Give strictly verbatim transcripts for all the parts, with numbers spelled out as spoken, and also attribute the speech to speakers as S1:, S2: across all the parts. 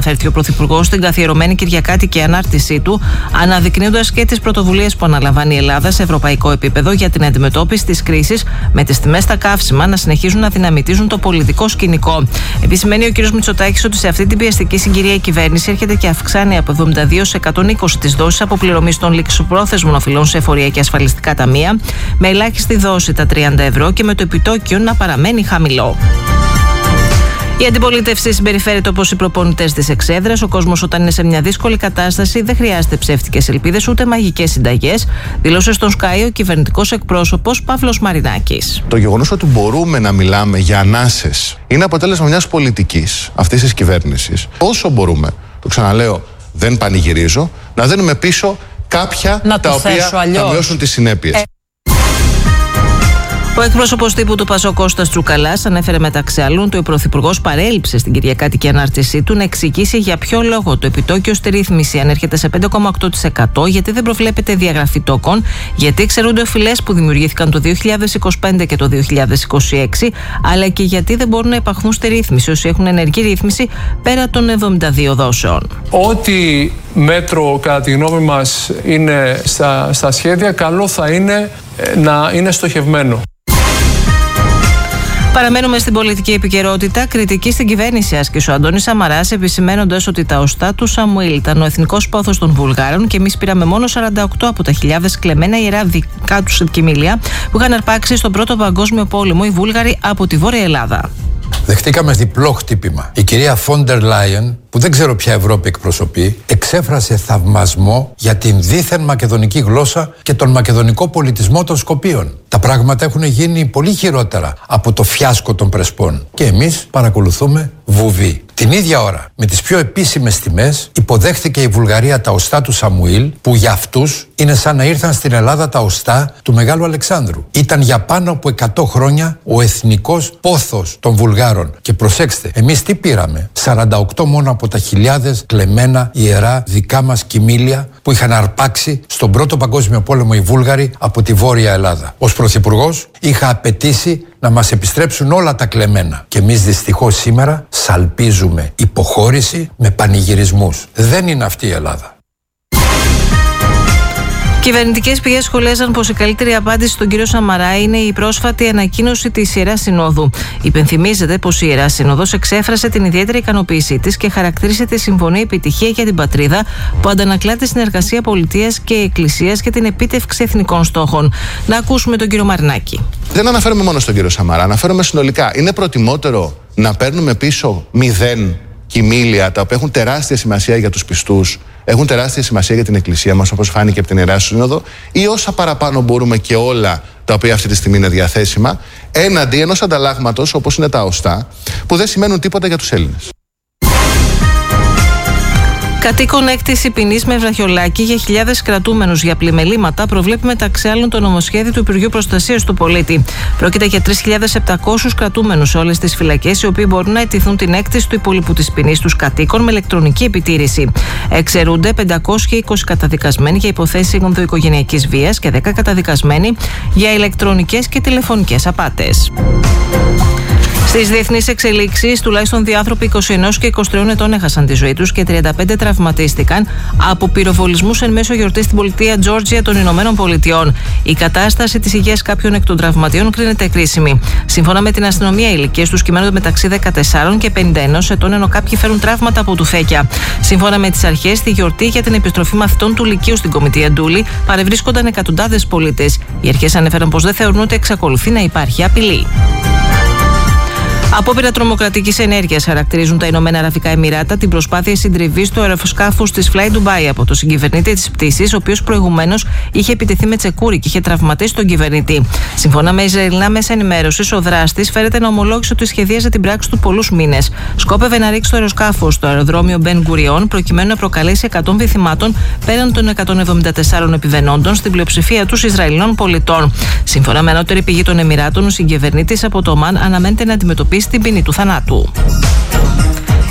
S1: αναφέρθηκε ο Πρωθυπουργός στην καθιερωμένη Κυριακάτικη ανάρτησή του, αναδεικνύοντας και τις πρωτοβουλίες που αναλαμβάνει η Ελλάδα σε ευρωπαϊκό επίπεδο για την αντιμετώπιση της κρίσης, με τις τιμές στα καύσιμα να συνεχίζουν να δυναμητίζουν το πολιτικό σκηνικό. Επισημαίνει ο κ. Μητσοτάκης ότι σε αυτή την πιεστική συγκυρία η κυβέρνηση έρχεται και αυξάνει από εβδομήντα δύο σε εκατόν είκοσι τις δόσεις αποπληρωμής των ληξιπρόθεσμων οφειλών σε εφορία και ασφαλιστικά ταμεία, με ελάχιστη δόση τα τριάντα ευρώ και με το επιτόκιο να παραμένει χαμηλό. Η αντιπολίτευση συμπεριφέρεται όπως οι προπονητές της εξέδρας. Ο κόσμος, όταν είναι σε μια δύσκολη κατάσταση, δεν χρειάζεται ψεύτικες ελπίδες ούτε μαγικές συνταγές, δήλωσε στον Sky ο κυβερνητικός εκπρόσωπος Παύλος Μαρινάκης.
S2: Το γεγονός ότι μπορούμε να μιλάμε για ανάσες είναι αποτέλεσμα μιας πολιτικής αυτής της κυβέρνησης. Όσο μπορούμε, το ξαναλέω, δεν πανηγυρίζω, να δίνουμε πίσω κάποια
S3: να
S2: τα οποία θα μειώσουν τις συνέπειες. Ε...
S1: Ο εκπρόσωπος τύπου του Πασόκ Κώστας Τσουκαλάς ανέφερε μεταξύ άλλων ότι ο Πρωθυπουργός παρέλειψε στην Κυριακάτικη ανάρτησή του να εξηγήσει για ποιο λόγο το επιτόκιο στη ρύθμιση ανέρχεται σε πέντε κόμμα οκτώ τοις εκατό, γιατί δεν προβλέπεται διαγραφή τόκων, γιατί εξαιρούνται οφειλές που δημιουργήθηκαν το δύο χιλιάδες είκοσι πέντε και το δύο χιλιάδες είκοσι έξι, αλλά και γιατί δεν μπορούν να υπαχθούν στη ρύθμιση όσοι έχουν ενεργή ρύθμιση πέρα των εβδομήντα δύο δόσεων.
S4: Ό,τι μέτρο κατά τη γνώμη μας είναι στα, στα σχέδια, καλό θα είναι να είναι στοχευμένο.
S1: Παραμένουμε στην πολιτική επικαιρότητα. Κριτική στην κυβέρνηση άσκησε ο Αντώνης Σαμαράς, επισημένοντας ότι τα οστά του Σαμουήλ ήταν ο εθνικός πόθος των Βουλγάρων και εμείς πήραμε μόνο σαράντα οκτώ από τα χιλιάδες κλεμμένα ιερά δικά τους κοιμήλια που είχαν αρπάξει στον Πρώτο Παγκόσμιο Πόλεμο οι Βούλγαροι από τη Βόρεια Ελλάδα.
S5: Δεχτήκαμε διπλό χτύπημα. Η κυρία Φόντερ Λάιεν, που δεν ξέρω ποια Ευρώπη εκπροσωπεί, εξέφρασε θαυμασμό για την δίθεν μακεδονική γλώσσα και τον μακεδονικό πολιτισμό των Σκοπίων. Τα πράγματα έχουν γίνει πολύ χειρότερα από το φιάσκο των Πρεσπών. Και εμείς παρακολουθούμε βουβή. Την ίδια ώρα, με τις πιο επίσημες τιμές, υποδέχθηκε η Βουλγαρία τα οστά του Σαμουήλ, που για αυτούς είναι σαν να ήρθαν στην Ελλάδα τα οστά του Μεγάλου Αλεξάνδρου. Ήταν για πάνω από εκατό χρόνια ο εθνικός πόθος των Βουλγάρων. Και προσέξτε, εμείς τι πήραμε? σαράντα οκτώ μόνο από τα χιλιάδες κλεμμένα ιερά δικά μας κοιμήλια που είχαν αρπάξει στον Πρώτο Παγκόσμιο Πόλεμο οι Βούλγαροι από τη Βόρεια Ελλάδα. Ως Πρωθυπουργός είχα απαιτήσει να μας επιστρέψουν όλα τα κλεμμένα. Και εμείς δυστυχώς σήμερα σαλπίζουμε υποχώρηση με πανηγυρισμούς. Δεν είναι αυτή η Ελλάδα.
S1: Κυβερνητικές πηγές σχολίαζαν πως η καλύτερη απάντηση στον κύριο Σαμαρά είναι η πρόσφατη ανακοίνωση της Ιεράς Συνόδου. Υπενθυμίζεται πως η Ιερά Σύνοδος εξέφρασε την ιδιαίτερη ικανοποίησή της και χαρακτήρισε τη συμφωνία επιτυχία για την πατρίδα που αντανακλά τη συνεργασία πολιτείας και εκκλησίας και την επίτευξη εθνικών στόχων. Να ακούσουμε τον κύριο Μαρινάκη.
S2: Δεν αναφέρομαι μόνο στον κύριο Σαμαρά, αναφέρομαι συνολικά. Είναι προτιμότερο να παίρνουμε πίσω μηδέν κοιμήλια τα οποία έχουν τεράστια σημασία για τους πιστούς, έχουν τεράστια σημασία για την Εκκλησία μας, όπως φάνηκε από την Ιερά Σύνοδο, ή όσα παραπάνω μπορούμε και όλα τα οποία αυτή τη στιγμή είναι διαθέσιμα, έναντι ενός ανταλλάγματος όπως είναι τα οστά, που δεν σημαίνουν τίποτα για τους Έλληνες.
S1: Κατοίκον έκτηση ποινής με βραχιολάκι για χιλιάδες κρατούμενους για πλημελήματα προβλέπει μεταξύ άλλων το νομοσχέδιο του Υπουργείου Προστασίας του Πολίτη. Πρόκειται για τρεις χιλιάδες επτακόσιους κρατούμενους σε όλες τις φυλακές, οι οποίοι μπορούν να αιτηθούν την έκτηση του υπολείπου της ποινής τους κατοίκων με ηλεκτρονική επιτήρηση. Εξαιρούνται πεντακόσιοι είκοσι καταδικασμένοι για υποθέσεις ενδοοικογενειακής βίας και δέκα καταδικασμένοι για ηλεκτρονικές και τηλεφωνικές απάτες. Στις διεθνείς εξελίξεις, τουλάχιστον δύο άνθρωποι είκοσι ενός και είκοσι τριών ετών έχασαν τη ζωή τους και τριάντα πέντε τραυματίστηκαν από πυροβολισμούς εν μέσω γιορτής στην πολιτεία Τζόρτζια των Ηνωμένων Πολιτειών. Η κατάσταση της υγείας κάποιων εκ των τραυματιών κρίνεται κρίσιμη. Σύμφωνα με την αστυνομία, οι ηλικίες τους κυμαίνονται μεταξύ δεκατεσσάρων και πενήντα ενός ετών, ενώ κάποιοι φέρουν τραύματα από τουφέκια. Σύμφωνα με τις αρχές, στη γιορτή για την επιστροφή μαθητών του Λυκείου στην Κομιτεία Ντούλη παρευρίσκονταν εκατοντάδες πολίτες. Οι αρχές ανέφεραν πως δεν θεωρούν ότι εξακολουθεί να υπάρχει απειλή. Απόπειρα τρομοκρατικής ενέργειας χαρακτηρίζουν τα Ηνωμένα Αραβικά Εμιράτα την προσπάθεια συντριβής του αεροσκάφους της Fly Dubai από το συγκυβερνήτη της πτήσης, ο οποίος προηγουμένως είχε επιτεθεί με τσεκούρι και είχε τραυματίσει τον κυβερνητή. Σύμφωνα με Ισραηλινά μέσα ενημέρωσης, ο δράστης φέρεται να ομολόγησε ότι σχεδίαζε την πράξη του πολλούς μήνες. Σκόπευε να ρίξει το αεροσκάφος στο αεροδρόμιο Μπεν Γκουριόν προκειμένου να προκαλέσει εκατό θυμάτων πέραν των εκατόν εβδομήντα τεσσάρων επιβαινόντων, στην πλειοψηφία τους Ισραηλινών πολιτών. Σύμφωνα με ανώτερη πηγή των Εμιράτων, ο συγκυβερνήτης από το Ομάν αναμένεται να αντιμετωπίσει την ποινή του θανάτου.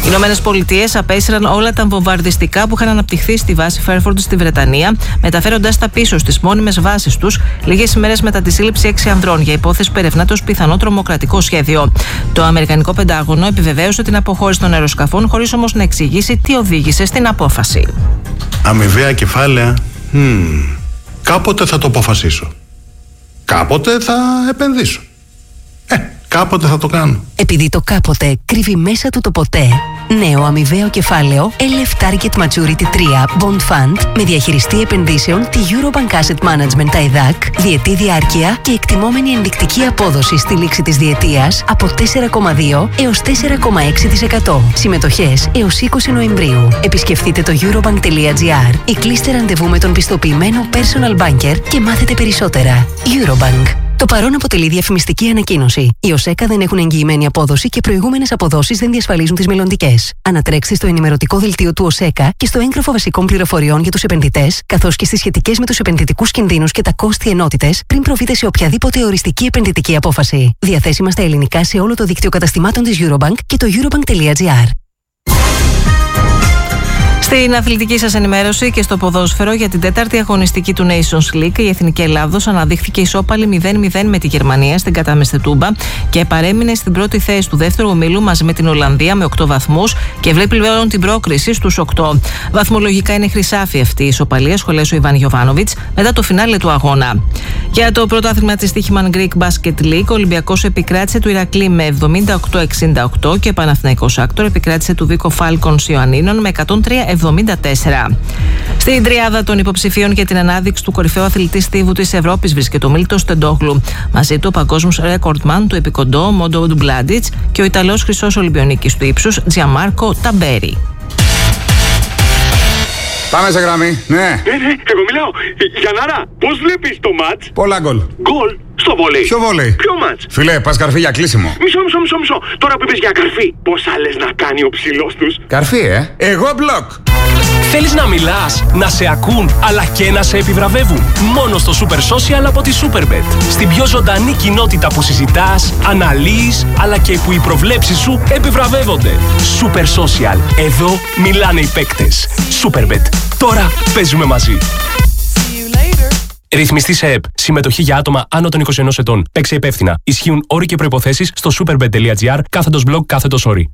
S1: Οι Ηνωμένες Πολιτείες απέσυραν όλα τα βομβαρδιστικά που είχαν αναπτυχθεί στη βάση Fairford στη Βρετανία, μεταφέροντας τα πίσω στις μόνιμες βάσεις τους, λίγες ημέρες μετά τη σύλληψη έξι ανδρών για υπόθεση που ερευνάται ως πιθανό τρομοκρατικό σχέδιο. Το Αμερικανικό Πεντάγωνο επιβεβαίωσε την αποχώρηση των αεροσκαφών, χωρίς όμως να εξηγήσει τι οδήγησε στην απόφαση.
S3: Αμοιβαία κεφάλαια. Hmm. Κάποτε θα το αποφασίσω. Κάποτε θα επενδύσω. Ε, κάποτε θα το κάνω.
S6: Επειδή το κάποτε κρύβει μέσα του το ποτέ. Νέο αμοιβαίο κεφάλαιο Ελ Εφ Target Maturity τρία Bond Fund με διαχειριστή επενδύσεων τη Eurobank Asset Management τα ΕΔΑΚ, διετή διάρκεια και εκτιμόμενη ενδεικτική απόδοση στη λήξη της διετίας από τέσσερα κόμμα δύο έως τέσσερα κόμμα έξι τοις εκατό. Συμμετοχές έως είκοσι Νοεμβρίου. Επισκεφτείτε το eurobank τελεία gr ή κλείστε ραντεβού με τον πιστοποιημένο personal banker και μάθετε περισσότερα. Eurobank. Το παρόν αποτελεί διαφημιστική ανακοίνωση. Οι ΟΣΕΚΑ δεν έχουν εγγυημένη απόδοση και προηγούμενες αποδόσεις δεν διασφαλίζουν τις μελλοντικές. Ανατρέξτε στο ενημερωτικό δελτίο του ΟΣΕΚΑ και στο έγγραφο βασικών πληροφοριών για τους επενδυτές, καθώς και στις σχετικές με τους επενδυτικούς κινδύνους και τα κόστη ενότητες, πριν προβείτε σε οποιαδήποτε οριστική επενδυτική απόφαση. Διαθέσιμα στα ελληνικά σε όλο το δίκτυο καταστημάτων της Eurobank και το eurobank τελεία gr.
S1: Στην αθλητική σας ενημέρωση και στο ποδόσφαιρο για την τέταρτη αγωνιστική του Nations League, η Εθνική Ελλάδος αναδείχθηκε ισόπαλη μηδέν μηδέν με τη Γερμανία στην κατάμεστη Τούμπα και παρέμεινε στην πρώτη θέση του δεύτερου ομίλου μαζί με την Ολλανδία με οκτώ βαθμούς και βλέπει πλέον την πρόκριση στους οκτώ. Βαθμολογικά είναι χρυσάφι αυτή η ισοπαλία, σχολέασε ο Ιβάν Γιοβάνοβιτς μετά το φινάλε του αγώνα. Για το πρωτάθλημα της Τύχημαν Greek Basket League, ο Ολυμπιακός επικράτησε του Ηρακλή με εβδομήντα οκτώ εξήντα οκτώ και ο Παναθηναϊκός Άκτορ επικράτησε του Βίκο Falcons Ιωαννίνων με εκατόν τρία εβδομήντα τέσσερα. Στην τριάδα των υποψηφίων για την ανάδειξη του κορυφαίου αθλητή στίβου της Ευρώπης βρίσκεται ο Μίλτος Τεντόγλου. Μαζί του ο παγκόσμιος ρεκορντμάν του επικοντό Μόντο Ντουμπλάντιτς και ο Ιταλός χρυσός Ολυμπιονίκης του ύψους Τζιαμάρκο Ταμπέρι.
S7: Πάμε σε γραμμή, ναι.
S8: Ναι, ναι, εγώ μιλάω. Γιαννάρα, πώς βλέπεις το μάτς?
S7: Πολλά γκολ.
S8: Γκολ στο βόλεϊ.
S7: Ποιο βόλεϊ?
S8: Ποιο μάτς?
S7: Φιλέ, πας καρφί για κλείσιμο.
S8: Μισό, μισό, μισό, μισό. Τώρα που είπες για καρφί, πόσα λες να κάνει ο ψηλός τους?
S7: Καρφί, ε. Εγώ μπλοκ.
S9: Θέλεις να μιλάς, να σε ακούν, αλλά και να σε επιβραβεύουν? Μόνο στο Super Social από τη Superbet. Στην πιο ζωντανή κοινότητα που συζητάς, αναλύεις, αλλά και που οι προβλέψεις σου επιβραβεύονται. Super Social. Εδώ μιλάνε οι παίκτες. Superbet. Τώρα παίζουμε μαζί. Ρυθμιστή σε ΕΠ. Συμμετοχή για άτομα άνω των είκοσι ενός ετών. Παίξε υπεύθυνα. Ισχύουν όροι και προϋποθέσεις στο superbet τελεία gr κάθετος blog κάθετος όροι.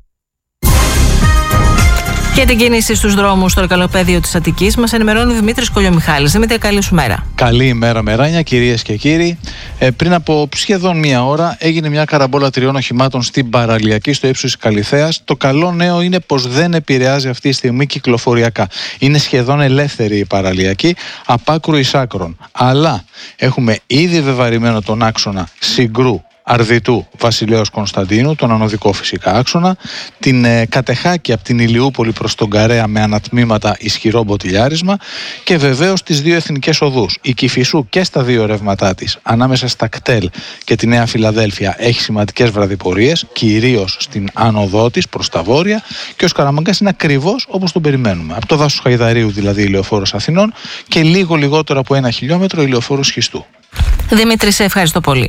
S1: Για την κίνηση στους δρόμους στο Ερκαλοπέδιο της Αττικής μας ενημερώνει ο Δημήτρης Κολιομιχάλης. Δημήτρη, καλή σου μέρα.
S10: Καλή ημέρα, Μεράνια, κυρίες και κύριοι. Ε, πριν από σχεδόν μία ώρα έγινε μια καραμπόλα τριών οχημάτων στην παραλιακή στο ύψος της Καλιθέας. Το καλό νέο είναι πως δεν επηρεάζει αυτή τη στιγμή κυκλοφοριακά. Είναι σχεδόν ελεύθερη η παραλιακή, απ' άκρου εις άκρον. Αλλά έχουμε ήδη βεβαρημένο τον άξονα Συγκρού Αρδιτού Βασιλέως Κωνσταντίνου, τον ανωδικό φυσικά άξονα, την ε, Κατεχάκη από την Ηλιούπολη προς τον Καρέα με ανατμήματα ισχυρό μποτιλιάρισμα και βεβαίως τις δύο εθνικές οδούς. Η Κηφισού και στα δύο ρεύματά της, ανάμεσα στα Κτέλ και τη Νέα Φιλαδέλφια, έχει σημαντικές βραδιπορίες, κυρίως στην άνοδό της προς τα βόρεια, και ο Σκαραμαγκάς είναι ακριβώς όπως τον περιμένουμε. Από το δάσος Χαϊδαρίου δηλαδή η Λεωφόρος Αθηνών και λίγο λιγότερο από ένα χιλιόμετρο η Λεωφόρος Χιστού.
S1: Δημήτρη, σε ευχαριστώ πολύ.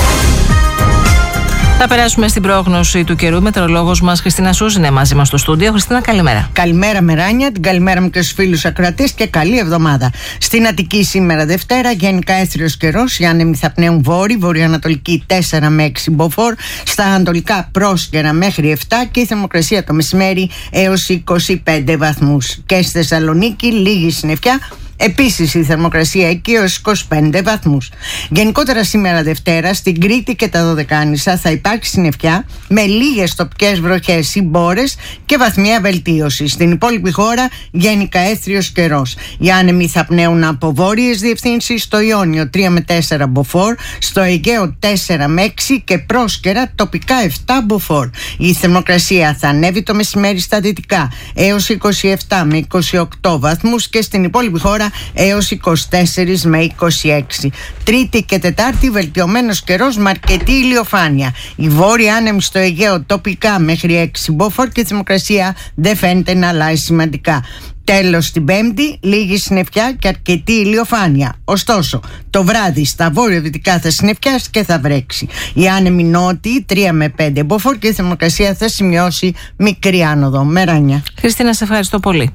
S1: Θα περάσουμε στην πρόγνωση του καιρού. Η μετεωρολόγος μας Χριστίνα Σούζ είναι μαζί μας στο στούντιο. Χριστίνα, καλημέρα.
S11: Καλημέρα, Μεράνια. Την καλημέρα μου και στους φίλους ακροατές και καλή εβδομάδα. Στην Αττική σήμερα Δευτέρα, γενικά έθριος καιρός. Οι άνεμοι θα πνέουν βόρειοι, βορειοανατολική τέσσερα με έξι μποφόρ. Στα ανατολικά πρόσκαιρα μέχρι επτά και η θερμοκρασία το μεσημέρι έως είκοσι πέντε βαθμούς. Και στη Θεσσαλονίκη λίγη συννεφιά. Επίσης η θερμοκρασία εκεί έως είκοσι πέντε βαθμούς. Γενικότερα σήμερα Δευτέρα στην Κρήτη και τα Δωδεκάνησα θα υπάρξει συννεφιά με λίγες τοπικές βροχές ή μπόρες και βαθμία βελτίωση. Στην υπόλοιπη χώρα γενικά έθριος καιρός. Οι άνεμοι θα πνέουν από βόρειες διευθύνσεις, στο Ιόνιο τρία με τέσσερα μποφόρ, στο Αιγαίο τέσσερα με έξι και πρόσκαιρα τοπικά επτά μποφόρ. Η θερμοκρασία θα ανέβει το μεσημέρι στα δυτικά έως είκοσι επτά με είκοσι οκτώ βαθμούς και στην υπόλοιπη χώρα σήμερα έως είκοσι τέσσερα με είκοσι έξι. Τρίτη και Τετάρτη βελτιωμένος καιρός με αρκετή ηλιοφάνεια. Η βόρεια άνεμη στο Αιγαίο τοπικά μέχρι έξι μποφόρ και η θερμοκρασία δεν φαίνεται να αλλάζει σημαντικά. Τέλος την Πέμπτη, λίγη συννεφιά και αρκετή ηλιοφάνεια. Ωστόσο, το βράδυ στα βόρειο-δυτικά θα συννεφιάσει και θα βρέξει. Οι άνεμοι νότιοι τρία με πέντε μποφόρ και η θερμοκρασία θα σημειώσει μικρή άνοδο. Μεράνια.
S1: Χριστίνα, σε ευχαριστώ πολύ.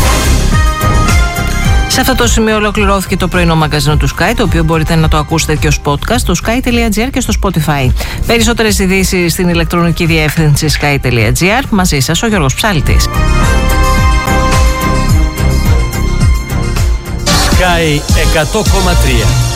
S1: Σε αυτό το σημείο ολοκληρώθηκε το πρωινό μαγκαζίνο του Sky, το οποίο μπορείτε να το ακούσετε και ως podcast στο sky τελεία gr και στο Spotify. Περισσότερες ειδήσεις στην ηλεκτρονική διεύθυνση sky τελεία gr. Μαζί σας ο Γιώργος Ψάλτης.
S12: Sky εκατό κόμμα τρία.